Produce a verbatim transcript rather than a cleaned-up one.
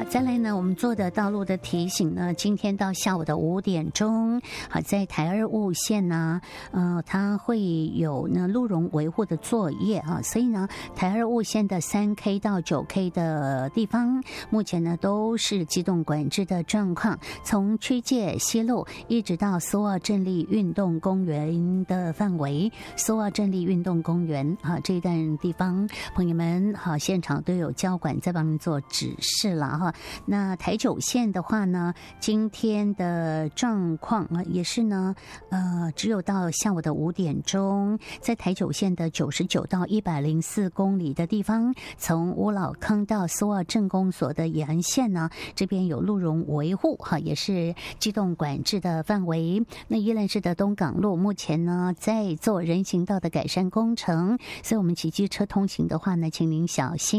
再来呢，我们做的道路的提醒呢，今天到下午的五点钟，好，在台二雾线呢，呃，它会有呢路容维护的作业啊，所以呢，台二雾线的三 K 到九 K 的地方，目前呢都是机动管制的状况，从区界西路一直到苏澳镇立运动公园的范围，苏澳镇立运动公园啊这一段地方，朋友们好，现场都有交管在帮您做指示了哈。那台九线的话呢，今天的状况啊，也是呢，呃，只有到下午的五点钟，在台九线的九十九到一百零四公里的地方，从乌老坑到苏澳镇公所的沿线呢，这边有路容维护哈，也是机动管制的范围。那宜兰市的东港路目前呢在做人行道的改善工程，所以我们骑机车通行的话呢，请您小心。